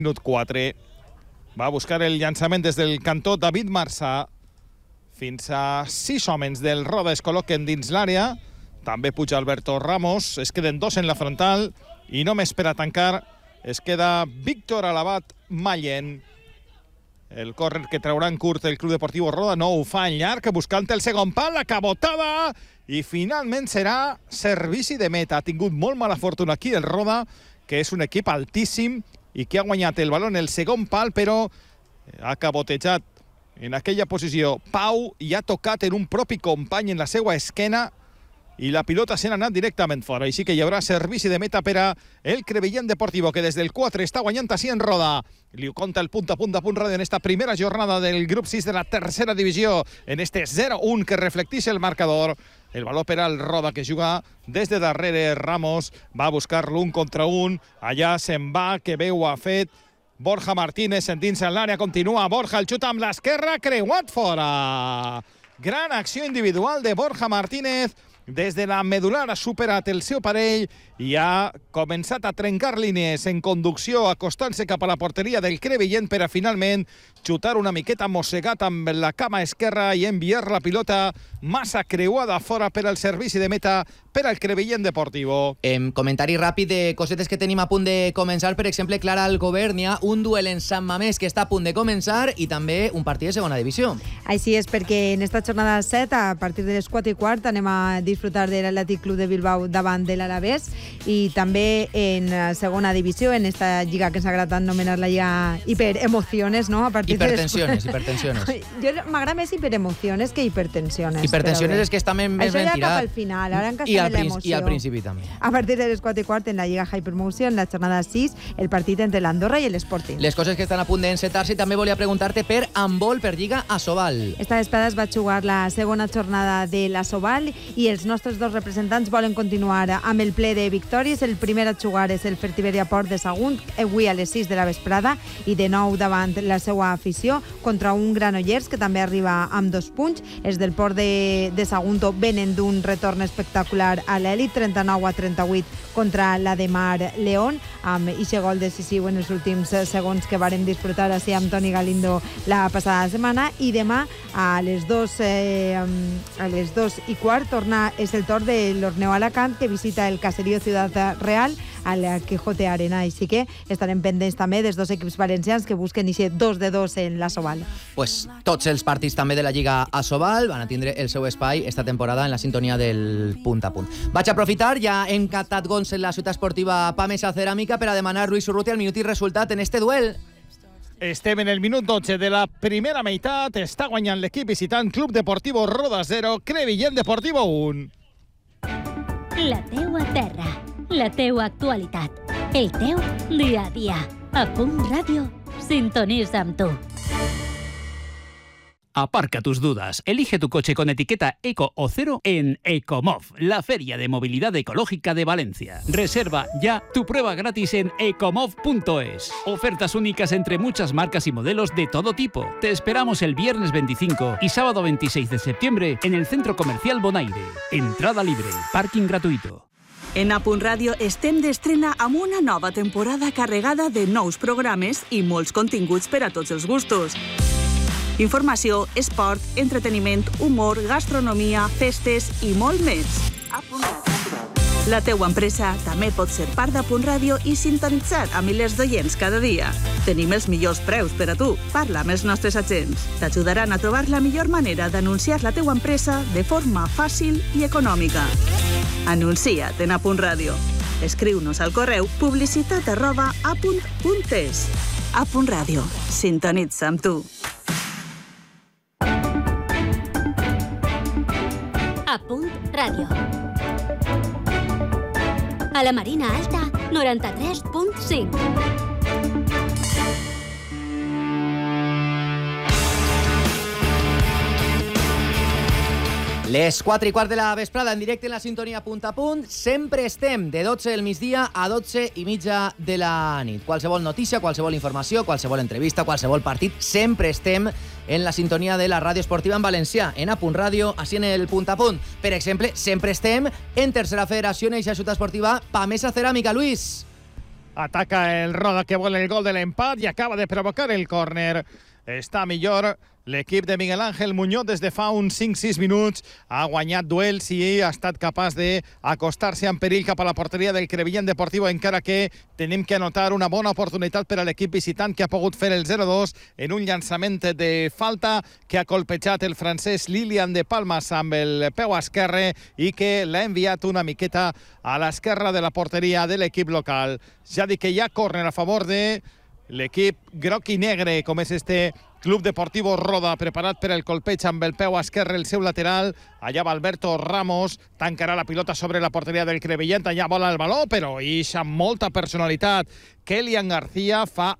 Minut 4. Va a buscar el llançament des del cantó David Marçà. Fins a 6 homes del Roda es col·loquen dins l'àrea. També puja Alberto Ramos. Es queden 2 en la frontal. I només per a tancar es queda Víctor Alabat Mallen. El córner que traurà en curt el Club Deportiu Roda no ho fa en llarg, buscant el segon pal, la cabotada, i finalment serà servici de meta. Ha tingut molt mala fortuna aquí el Roda, que és un equip altíssim i que ha guanyat el baló en el segon pal, però ha cabotejat en aquella posició Pau i ha tocat en un propi company en la seva esquena i la pilota se n'ha anat directament fora. Així que hi haurà servici de meta per a el Crevillent Deportivo, que des del 4 està guanyant així en Roda. Li ho conta el punt a punt ràdio en esta primera jornada del grup 6 de la tercera divisió, en este 0-1 que reflecteix el marcador. El baló per al Roda, que juga des de darrere. Ramos va a buscar-lo 1 contra 1. Allà se'n va, que bé ho ha fet. Borja Martínez sentint-se en l'àrea, continua Borja, el xuta amb l'esquerra, creuat fora. Gran acció individual de Borja Martínez. Des de la medular ha superat el seu parell i ha començat a trencar línies en conducció, acostant-se cap a la porteria del Crevillent per a finalment xutar una miqueta mossegat amb la cama esquerra i enviar la pilota massa creuada fora per al servici de meta per al Crevillent Deportivo. Comentari ràpid de cosetes que tenim a punt de començar. Per exemple, Clara Alcover, hi ha un duel en Sant Mamés que està a punt de començar i també un partit de segona divisió. Així és, perquè en esta jornada 7, a partir de les 4:15, anem a disfrutar de l'Atlètic Club de Bilbao davant de l'Alavés, i també en segona divisió, en esta lliga que ens agrada anomenar la lliga hiperemociones, ¿no? A partir hipertensiones. Jo m'agrada més hiperemociones que hipertensiones. Hipertensiones és que està més ben tirat. Això ja cap al final, ara encara està l'emoció. I al principi també. A partir de les 4:15 en la lliga Hypermotion, en la jornada 6, el partit entre l'Andorra i l'Sporting. Les coses que estan a punt d'encetar-se. També volia preguntar-te per handbol, per Lliga Asobal. Esta vesprada es va jugar la segona jornada de l'Asobal i els nostres dos representants volen continuar amb el ple de victòries. El primer a jugar és el Fertiberia Port de Sagunt, avui a les 6 de la vesprada, i de nou davant la seva afició, contra un Granollers que també arriba amb 2 punts. Els del Port de Sagunt venen d'un retorn espectacular a l'elit, 39-38 contra la de Mar León, amb ixe gol decisiu en els últims segons que varen disfrutar així amb Toni Galindo la passada setmana. I demà a les 2:15 és el torn de l'Orneo Alacant, que visita el Caserío Ciudad Real a la Quijote Arena. Així que estarem pendents també dels dos equips valencians que busquen ixe 2-2 en l'Asobal. Pues tots els partits també de la Lliga Asobal van a tindre el seu espai esta temporada en la sintonia del punt a punt. Vaig a aprofitar, ja hem captat gons en la ciutat esportiva Pamesa Ceràmica per a demanar Luis Urrutia el minut i resultat en este duel. Estem en el minut 12 de la primera meitat. Està guanyant l'equip visitant Club Deportivo Roda 0, Crevillent Deportivo 1. La teua terra, la teua actualitat, el teu dia a dia. A Punt Ràdio, sintonitza amb tu. Aparca tus dudas. Elige tu coche con etiqueta Eco o Cero en Ecomov, la feria de movilidad ecológica de Valencia. Reserva ya tu prueba gratis en ecomov.es. Ofertas únicas entre muchas marcas y modelos de todo tipo. Te esperamos el viernes 25 y sábado 26 de septiembre en el Centro Comercial Bonaire. Entrada libre, parking gratuito. En A Punt Ràdio estem d'estrena amb una nova temporada carregada de nous programes i molts continguts per a tots els gustos. Informació, esport, entreteniment, humor, gastronomia, festes i molt més. La teua empresa també pot ser part de Punt Ràdio i sintonitzar a milers d'oients cada dia. Tenim els millors preus per a tu. Parla amb els nostres agents. T'ajudaran a trobar la millor manera d'anunciar la teua empresa de forma fàcil i econòmica. Anuncia't en A Punt Ràdio. Escriu-nos al correu publicitat@apunt.es. A Punt Ràdio. Sintonitza amb tu. A Punt Ràdio. A la Marina Alta, 93.5. Les 4:15 de la vesprada, en directe en la sintonia punt a punt. Sempre estem de 12 del migdia a 12:30 de la nit. Qualsevol notícia, qualsevol informació, qualsevol entrevista, qualsevol partit, sempre estem en la sintonia de la ràdio esportiva en valencià, en A Punt Ràdio, així en el punt a punt. Per exemple, sempre estem en Tercera Federació, en eixa ciutat esportiva Pamesa Ceràmica. Luis. Ataca el Roda, que vuelve el gol del empate y acaba de provocar el córner. Està millor l'equip de Miguel Ángel Muñoz des de fa uns 5-6 minuts. Ha guanyat duels i ha estat capaç d'acostar-se en perill cap a la porteria del Crevillent Deportivo, encara que tenim que anotar una bona oportunitat per a l'equip visitant, que ha pogut fer el 0-2 en un llançament de falta que ha colpejat el francès Lilian de Palmas amb el peu esquerre i que l'ha enviat una miqueta a l'esquerra de la porteria de l'equip local. Ja dic que hi ha córner a favor de l'equip groc i negre, com és este Club Deportivo Roda, preparat per el colpeig amb el peu esquerre, el seu lateral. Allà va Alberto Ramos, tancarà la pilota sobre la porteria del Crevillent, allà vola el baló, però ix amb molta personalitat. Kelian García fa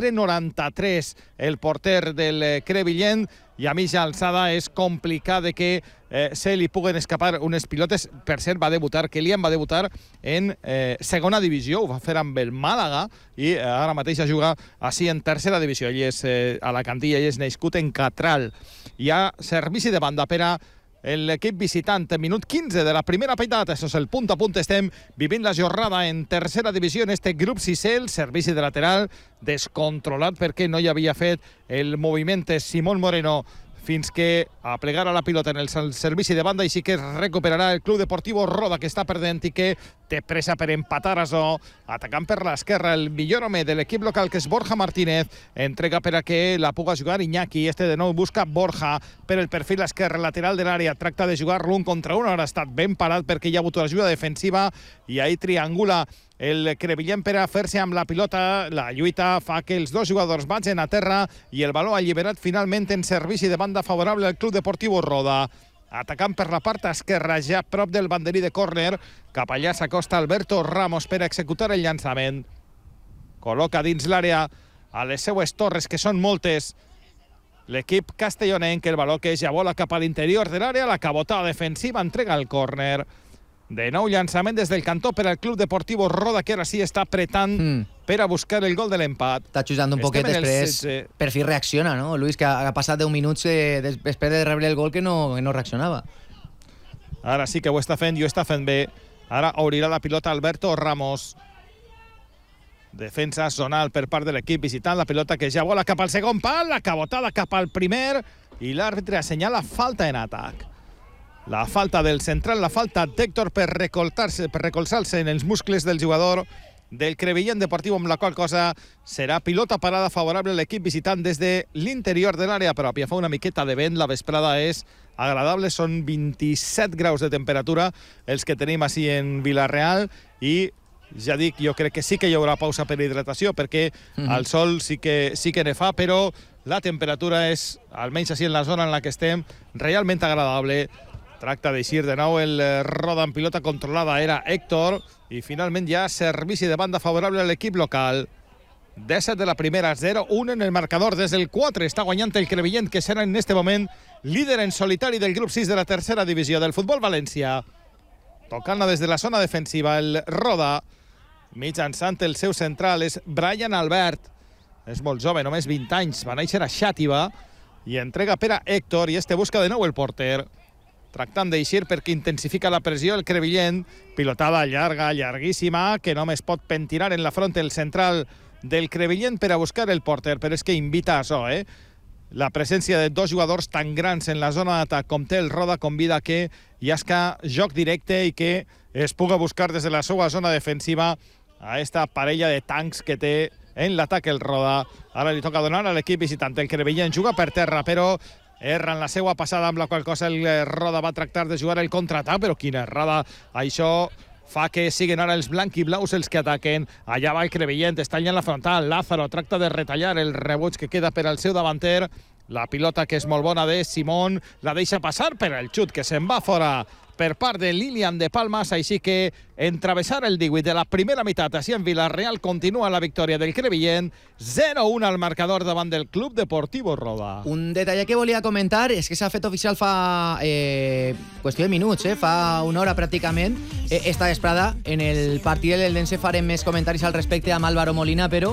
1,93 m, el porter del Crevillent, i a mitja alçada és complicat de que se li puguen escapar unes pilotes. Per cert, Kelian va debutar en segona divisió, ho va fer amb el Màlaga i ara mateix juga així en tercera divisió. Ell és alacantí, ell és nascut en Catral. Hi ha servici de banda per a l'equip visitant. Minut 15 de la primera meitat. Això és el punt a punt. Estem vivint la jornada en tercera divisió en este grup 6è. El servici de lateral descontrolat perquè no hi havia fet el moviment Simón Moreno fins que aplegara la pilota en el servici de banda, i sí que recuperarà el Club Deportivo Roda, que està perdent i que té pressa per empatar això. Atacant per l'esquerra el millor home de l'equip local, que és Borja Martínez, entrega per a que la puga jugar Iñaki. Este de nou busca Borja per el perfil esquerre lateral de l'àrea, tracta de jugar-lo 1 contra 1, ara ha estat ben parat perquè hi ha hagut ajuda defensiva i ahí triangula el Crevillent per a fer-se amb la pilota. La lluita fa que els dos jugadors vagin a terra i el baló alliberat finalment en servici de banda favorable al Club Deportivo Roda. Atacant per la part esquerra, ja prop del banderí de córner, cap allà s'acosta Alberto Ramos per a executar el llançament. Col·loca dins l'àrea a les seues torres, que són moltes, l'equip castellonenc. El baló que ja vola cap a l'interior de l'àrea, la cabotada defensiva entrega el córner. De nou llançament des del cantó per al Club Deportivo Roda, que ara sí està apretant per a buscar el gol de l'empat. Està xujant un poquet després, per fi reacciona, no? Luis, que ha passat 10 minuts després de rebre el gol que no reaccionava. Ara sí que ho està fent i ho està fent bé. Ara obrirà la pilota Alberto Ramos. Defensa zonal per part de l'equip visitant. La pilota que ja vola cap al segon pal, la cabotada cap al primer i l'àrbitre assenyala falta en atac. La falta del central, la falta d'Héctor per recolzar-se en els muscles del jugador del Crevillent Deportivo, amb la qual cosa serà pilota parada favorable a l'equip visitant des de l'interior de l'àrea pròpia. Fa una miqueta de vent, la vesprada és agradable, són 27 graus de temperatura els que tenim així en Vila-real i ja dic, jo crec que sí que hi haurà pausa per hidratació perquè el sol sí que ne fa, però la temperatura és, almenys així en la zona en la que estem, realment agradable. Tracta d'eixir de nou el Roda en pilota controlada, era Héctor, i finalment ja servici de banda favorable a l'equip local. 17 de la primera, 0-1 en el marcador. Des del 4 està guanyant el Crevillent, que serà en este moment líder en solitari del grup 6 de la tercera divisió del futbol València. Tocant-la des de la zona defensiva, el Roda, mitjançant el seu central, és Brian Albert. És molt jove, només 20 anys, va néixer a Xàtiva, i entrega per a Héctor, i este busca de nou el porter. Tractant d'eixir perquè intensifica la pressió el Crevillent. Pilotada llarga, llarguíssima, que només pot pentinar en la front el central del Crevillent per a buscar el porter, però és que invita a això, La presència de dos jugadors tan grans en la zona d'atac com té el Roda convida que hi hagi joc directe i que es puga buscar des de la seva zona defensiva a esta parella de tancs que té en l'atac el Roda. Ara li toca donar a l'equip visitant. El Crevillent juga per terra, però erra en la seva passada, amb la qual cosa el Roda va tractar de jugar el contraatac, però quina errada. Això fa que siguin ara els blanc i blaus els que ataquen. Allà va el Crevillent, està allà en la frontal. Lázaro tracta de retallar el rebuig que queda per al seu davanter. La pilota, que és molt bona, de Simón, la deixa passar per el xut, que se'n va fora per part de Lilian de Palmas, així que en travessar el 18 de la primera meitat, així en Vila-real, continua la victòria del Crevillent, 0-1 al marcador davant del Club Deportivo Roda. Un detall que volia comentar és que s'ha fet oficial fa qüestió de minuts, fa una hora pràcticament, esta vesprada. En el partit de l'Eldense farem més comentaris al respecte amb Álvaro Molina, però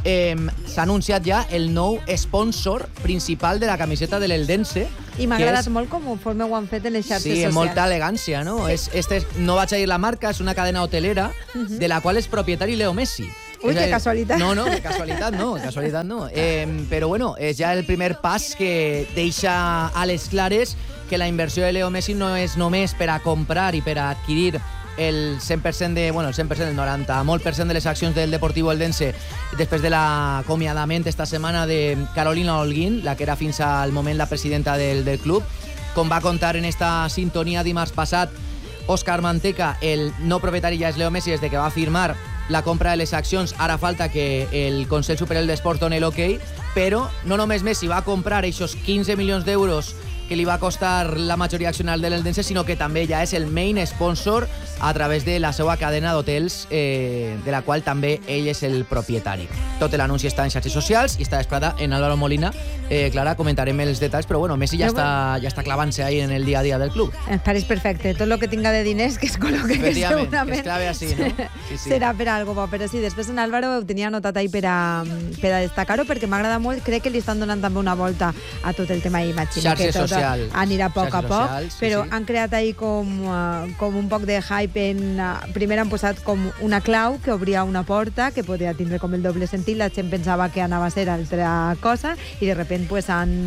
s'ha anunciat ja el nou sponsor principal de la camiseta de l'Eldense. I m'ha agradat molt conforme ho han fet en les xarxes socials. Sí, amb molta elegància, no? No vaig a dir la marca, és una cadena hotelera de la qual és propietari Leo Messi. Ui, que casualitat. No, casualitat no. Però bueno, és ja el primer pas que deixa a les clares que la inversió de Leo Messi no és només per a comprar i per a adquirir el 100% del 90%, molt % de les accions del Deportivo Eldense després de l'acomiadament esta setmana de Carolina Holguín, la que era fins al moment la presidenta del club. Com va contar en esta sintonia dimarts passat Òscar Manteca, el no propietari ja és Leo Messi des de que va firmar la compra de les accions. Ara falta que el Consell Superior d'Esport doni l'ok, però no només Messi va comprar aquests 15 milions d'euros que li va costar la majoria accional de l'Eldense, sinó que també ja és el main sponsor a través de la seva cadena d'hotels, de la qual també ell és el propietari. Tot l'anunci està en xarxes socials i està desplada en Álvaro Molina. Clara, comentarem els detalls, però bueno, Messi ja està clavant-se ahí en el dia a dia del club. Pareix perfecte. Tot el que tinga de diners que es col·loque, que segurament que es clave així, no? Sí. Serà per algo bo, però sí, després en Álvaro ho tenia anotat ahí per a destacar-ho, perquè m'agrada molt, crec que li estan donant també una volta a tot el tema imagina. Xarxes socials. Anirà a poc a poc, socials, però sí. Han creat ahí com un poc de hype. Primer han posat com una clau que obria una porta, que podia tindre com el doble sentit, la gent pensava que anava a ser altra cosa, i de repente pues,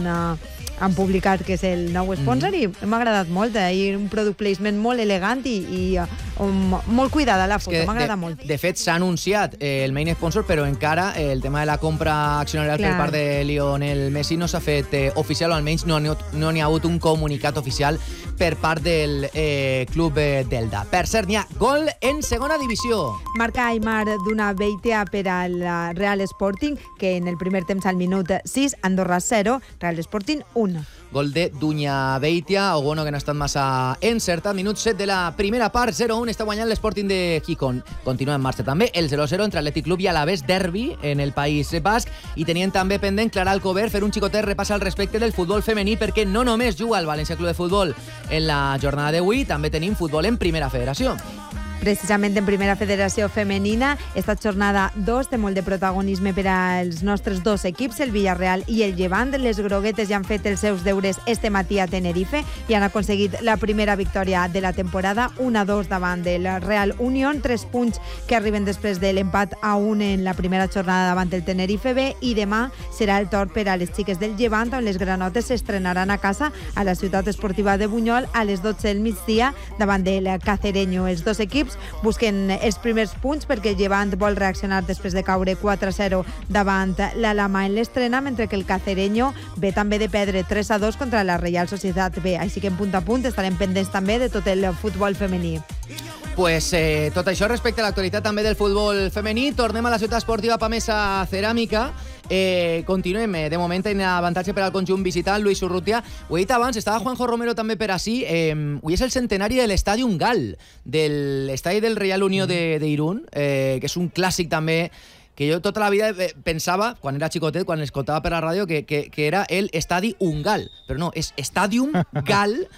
han publicat que és el nou sponsor i m'ha agradat molt. Hi ha un product placement molt elegant i molt cuidada la foto, m'agrada molt. De fet, s'ha anunciat el main sponsor, però encara el tema de la compra accionarial per part de Lionel Messi no s'ha fet oficial, o almenys no n'hi ha hagut un comunicat oficial per part del club d'Elda. Per cert, n'hi ha gol en segona divisió. Marca Aimar d'una Beitia per al Real Sporting, que en el primer temps al minut 6, Andorra 0, Real Sporting 1. Gol de Dunya Beitia, o bueno, que no ha estat massa encertat. Minut 7 de la primera part, 0-1, està guanyant l'Sporting de Gijón. Continua en marxa també el 0-0 entre Atlètic Club i Alavés, derbi en el País Basc, i tenien també pendent Clara Alcover fer un xicotet repàs al respecte del futbol femení, perquè no només juga el València Club de Futbol en la jornada d'avui, també tenim futbol en Primera Federació. Precisament en Primera Federació Femenina, esta jornada 2 té molt de protagonisme per als nostres dos equips, el Villarreal i el Llevant. Les groguetes ja han fet els seus deures este matí a Tenerife i han aconseguit la primera victòria de la temporada, 1-2 davant del Real Unión, 3 punts que arriben després de l'empat a 1 en la primera jornada davant el Tenerife B, i demà serà el torn per a les xiques del Llevant, on les granotes s'estrenaran a casa a la ciutat esportiva de Buñol a les 12 del migdia davant del Cacereño. Els dos equips busquen els primers punts perquè el Llevant vol reaccionar després de caure 4-0 davant l'Alama en l'estrena, mentre que el Cacereño ve també de perdre 3-2 contra la Real Societat B. Així que en punt a punt estarem pendents també de tot el futbol femení. Pues tot això respecte a l'actualitat també del futbol femení. Tornem a la ciutat esportiva Pamesa Ceràmica. Continuem, de moment en avantatge per al conjunt visitant. Luis Urrutia, ho he dit abans, estava Juanjo Romero també per ací. Avui és el centenari de l'Estadium Gal, de l'estadi del Real Unió d'Irún, que és un clàssic també, que jo tota la vida pensava, quan era xicotet, quan escoltava per la ràdio, que era el Estadi Ungal, però no, és Estadium Gal,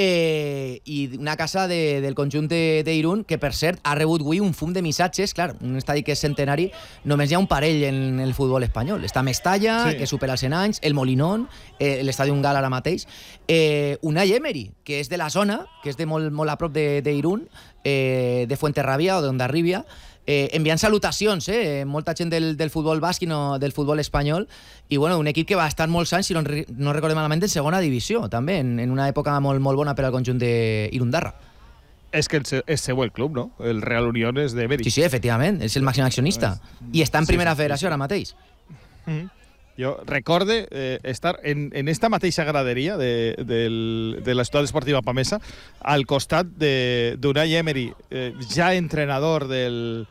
i una casa del conjunt d'Irún, que per cert ha rebut avui un fum de missatges. Clar, un estadi que és centenari, només hi ha un parell en el futbol espanyol. Està Mestalla, que supera els 100 anys, el Molinón, l'estadi Ungal ara mateix, Unai Emery, que és de la zona, que és de molt a prop d'Irún, de Fuenterrabía o d'Hondarribia, enviant salutacions, molta gent del futbol basc i no del futbol espanyol, i bueno, un equip que va estar molts anys, si no recordem malament, en segona divisió, també, en una època molt bona per al conjunt d'Irundarra. És que és seu el club, no? El Real Unión és de Beri. Sí, efectivament, és el màxim accionista, i està en Primera Federació ara mateix. Jo recorde estar en esta mateixa graderia de la ciutat esportiva Pamesa, al costat d'Unai Emery, ja entrenador del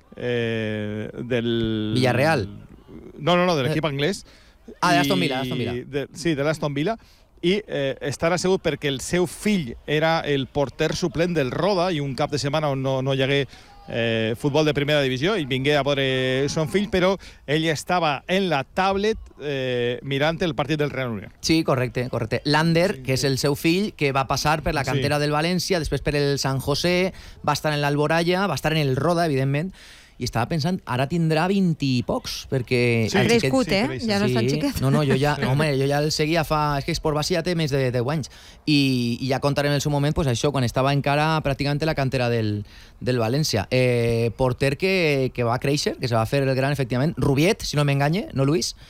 Villarreal. No, de l'equip anglès. De l'Aston Villa. Sí, de l'Aston Villa. I estar assegut perquè el seu fill era el porter suplent del Roda, i un cap de setmana on no hi hagué futbol de primera divisió, i vingué a veure son fill, però ell estava en la tablet mirant el partit del Real Unión. Sí, correcte. Lander, que és el seu fill, que va passar per la cantera del València, després per el San José, va estar en l'Alboraya, va estar en el Roda, evidentment, i estava pensant, ara tindrà 20 i pocs, perquè... Ha crescut, ja no és tan xiquet. No, jo ja el seguia fa... És que Esport Base ja té més de 10 anys, i ja contarem en el seu moment, pues això, quan estava encara pràcticament la cantera del València. Porter que va créixer, que se va fer el gran, efectivament. Rubiet, si no m'enganye, no Luis?